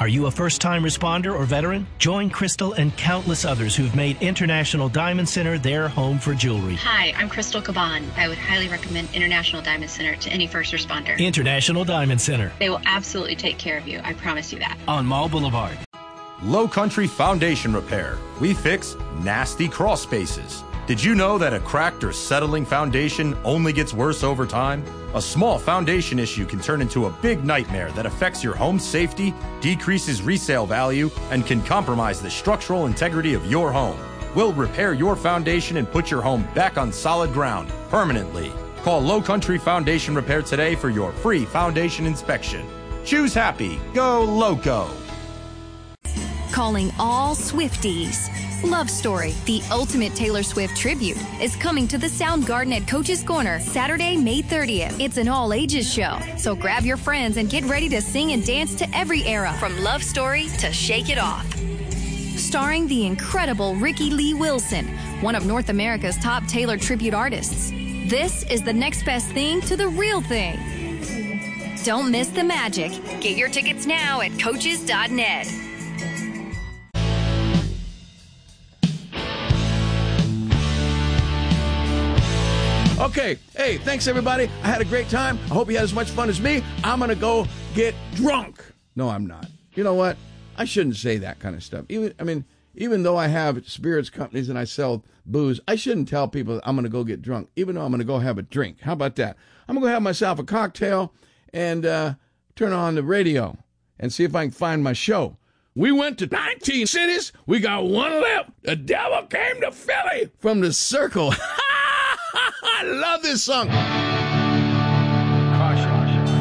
Are you a first-time responder or veteran? Join Crystal and countless others who've made International Diamond Center their home for jewelry. Hi, I'm Crystal Caban. I would highly recommend International Diamond Center to any first responder. International Diamond Center. They will absolutely take care of you. I promise you that. On Mall Boulevard. Low Country Foundation Repair. We fix nasty crawl spaces. Did you know that a cracked or settling foundation only gets worse over time? A small foundation issue can turn into a big nightmare that affects your home's safety, decreases resale value, and can compromise the structural integrity of your home. We'll repair your foundation and put your home back on solid ground permanently. Call Low Country Foundation Repair today for your free foundation inspection. Choose happy. Go Loco. Calling all Swifties. Love Story, the ultimate Taylor Swift tribute, is coming to the Soundgarden at Coach's Corner Saturday, May 30th. It's an all-ages show, so grab your friends and get ready to sing and dance to every era, from Love Story to Shake It Off. Starring the incredible Ricky Lee Wilson, one of North America's top Taylor tribute artists. This is the next best thing to the real thing. Don't miss the magic. Get your tickets now at coaches.net. Okay, hey, thanks everybody. I had a great time. I hope you had as much fun as me. I'm going to go get drunk. No, I'm not. You know what? I shouldn't say that kind of stuff. Even though I have spirits companies and I sell booze, I shouldn't tell people I'm going to go get drunk, even though I'm going to go have a drink. How about that? I'm going to go have myself a cocktail and turn on the radio and see if I can find my show. We went to 19 cities. We got one left. The devil came to Philly from the Circle. I love this song.